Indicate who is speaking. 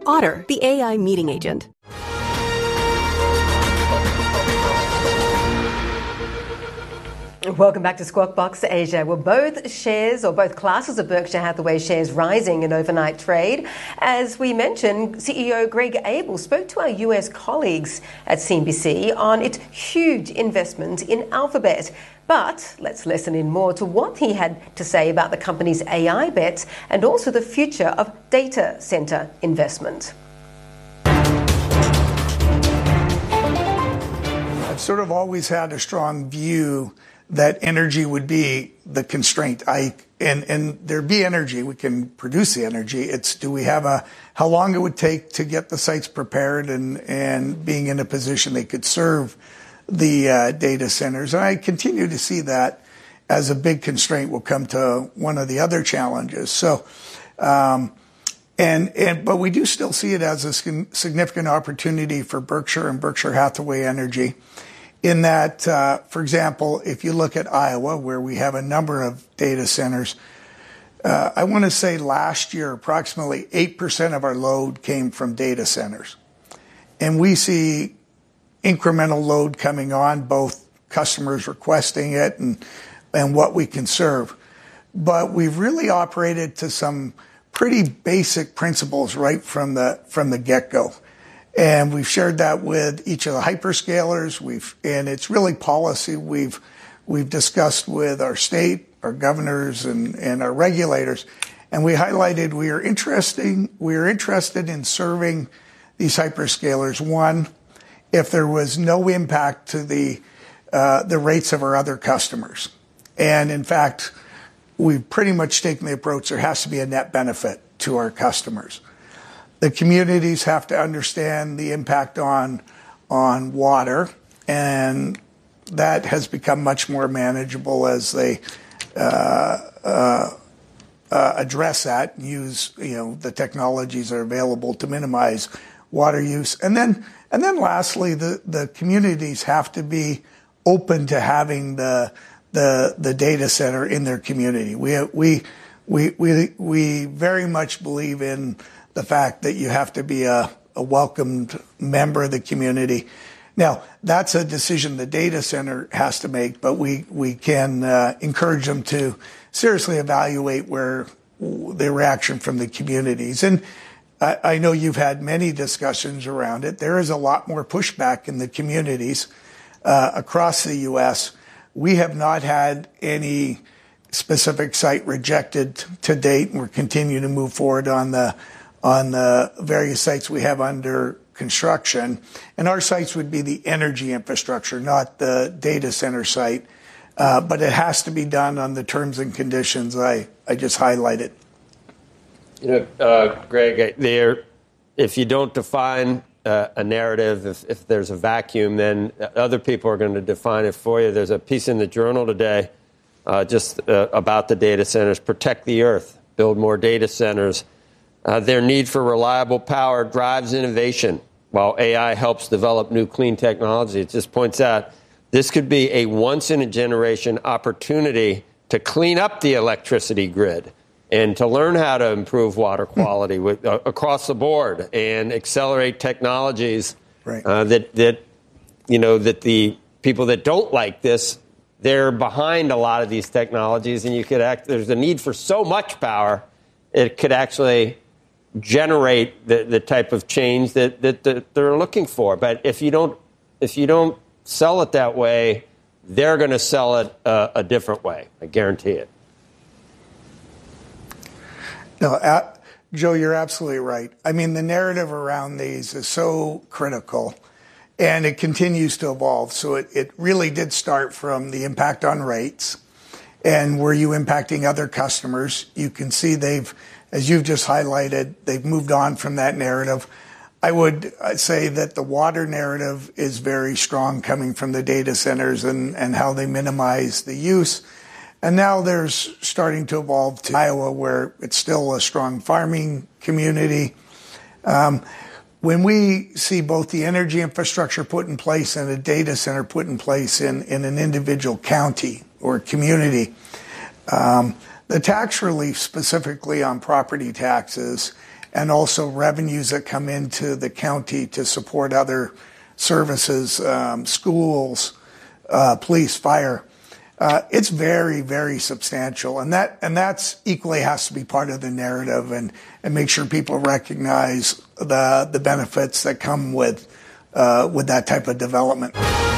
Speaker 1: Otter, the AI meeting agent.
Speaker 2: Welcome back to Squawk Box Asia. Well, both classes of Berkshire Hathaway shares rising in overnight trade. As we mentioned, CEO Greg Abel spoke to our US colleagues at CNBC on its huge investment in Alphabet. But let's listen in more to what he had to say about the company's AI bets and also the future of data center investment.
Speaker 3: I've sort of always had a strong view that energy would be the constraint. And there be energy. We can produce the energy. It's how long it would take to get the sites prepared and being in a position they could serve the data centers. And I continue to see that as a big constraint will come to one of the other challenges. So, but we do still see it as a significant opportunity for Berkshire and Berkshire Hathaway Energy. In that, for example, if you look at Iowa, where we have a number of data centers, I want to say last year, approximately 8% of our load came from data centers. And we see incremental load coming on, both customers requesting it and what we can serve. But we've really operated to some pretty basic principles right from the get-go. And we've shared that with each of the hyperscalers. And it's really policy we've discussed with our state, our governors, and our regulators. And we highlighted we are interested in serving these hyperscalers. One, if there was no impact to the rates of our other customers. And in fact, we've pretty much taken the approach there has to be a net benefit to our customers. The communities have to understand the impact on water, and that has become much more manageable as they address that and use the technologies that are available to minimize water use. And then lastly, the communities have to be open to having the data center in their community. We very much believe in the fact that you have to be a welcomed member of the community. Now, that's a decision the data center has to make, but we can encourage them to seriously evaluate where the reaction from the communities. And I know you've had many discussions around it. There is a lot more pushback in the communities across the U.S. We have not had any specific site rejected to date, and we're continuing to move forward on the various sites we have under construction. And our sites would be the energy infrastructure, not the data center site. But it has to be done on the terms and conditions I just highlighted.
Speaker 4: Greg, if you don't define a narrative, if there's a vacuum, then other people are going to define it for you. There's a piece in the Journal today just about the data centers. Protect the Earth, build more data centers. Their need for reliable power drives innovation, while AI helps develop new clean technology. It just points out this could be a once-in-a-generation opportunity to clean up the electricity grid and to learn how to improve water quality across the board and accelerate technologies that the people that don't like this, they're behind a lot of these technologies, and there's a need for so much power, it could actually generate the type of change that they're looking for. But if you don't sell it that way, they're going to sell it a different way. I guarantee it.
Speaker 3: No, Joe, you're absolutely right. I mean, the narrative around these is so critical, and it continues to evolve. So it really did start from the impact on rates, and were you impacting other customers? You can see as you've just highlighted, they've moved on from that narrative. I would say that the water narrative is very strong coming from the data centers and how they minimize the use. And now there's starting to evolve to Iowa, where it's still a strong farming community. When we see both the energy infrastructure put in place and a data center put in place in an individual county or community, the tax relief specifically on property taxes and also revenues that come into the county to support other services, schools, police, fire. It's very, very substantial, and that's equally has to be part of the narrative, and make sure people recognize the benefits that come with that type of development.